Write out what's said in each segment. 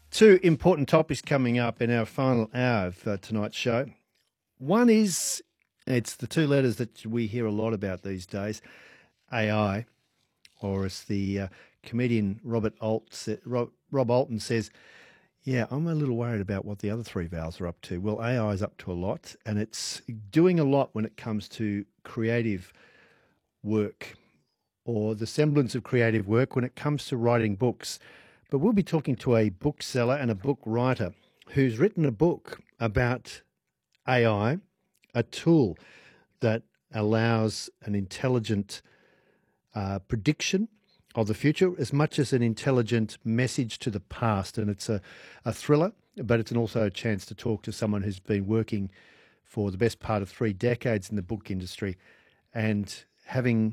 Two important topics coming up in our final hour of tonight's show. One is, it's the two letters that we hear a lot about these days, AI, or as the comedian Rob Alton says, yeah, I'm a little worried about what the other three vowels are up to. Well, AI is up to a lot, and it's doing a lot when it comes to creative work or the semblance of creative work when it comes to writing books. But we'll be talking to a bookseller and a book writer who's written a book about AI, a tool that allows an intelligent prediction of the future as much as an intelligent message to the past. And it's a thriller, but it's also a chance to talk to someone who's been working for the best part of 3 decades in the book industry and having,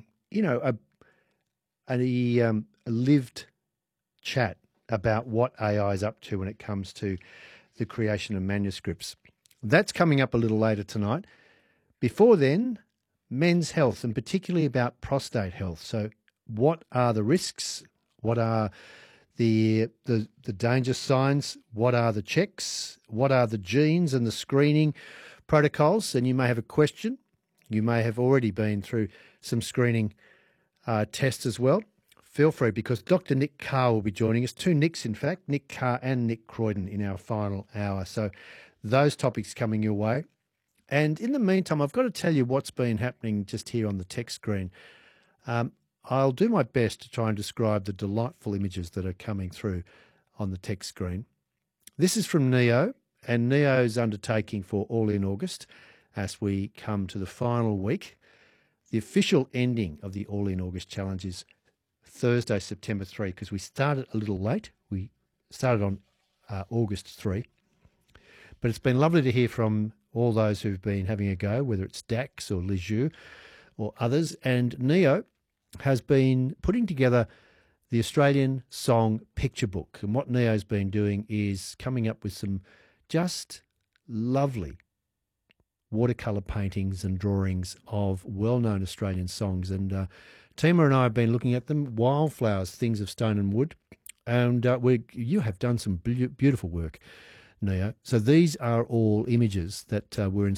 a lived chat about what AI is up to when it comes to the creation of manuscripts. That's coming up a little later tonight. Before then, men's health, and particularly about prostate health. So what are the risks? What are the danger signs? What are the checks? What are the genes and the screening protocols? And you may have a question. You may have already been through some screening tests as well. Feel free, because Dr. Nick Carr will be joining us. 2 Nicks, in fact, Nick Carr and Nick Croydon in our final hour. So those topics coming your way. And in the meantime, I've got to tell you what's been happening just here on the text screen. I'll do my best to try and describe the delightful images that are coming through on the text screen. This is from Neo, and Neo's undertaking for All in August as we come to the final week. The official ending of the All in August Challenge is Thursday, September 3, because we started a little late. We started on August 3. But it's been lovely to hear from all those who've been having a go, whether it's Dax or Lejeune or others. And Neo has been putting together the Australian Song Picture Book. And what Neo's been doing is coming up with some just lovely watercolour paintings and drawings of well-known Australian songs. And Tima and I have been looking at them, Wildflowers, Things of Stone and Wood. And you have done some beautiful work, Neo. So these are all images that were